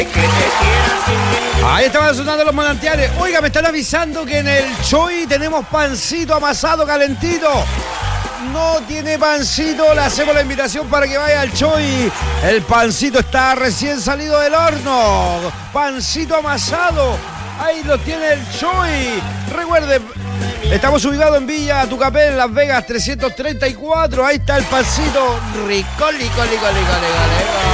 Ahí estaban sonando los manantiales. Oiga, me están avisando que en el Choi tenemos pancito amasado calentito. No tiene pancito, le hacemos la invitación para que vaya al Choi. El pancito está recién salido del horno. Pancito amasado. Ahí lo tiene el Choi. Recuerde, estamos ubicados en Villa Tucapel, en Las Vegas 334. Ahí está el pancito. Rico.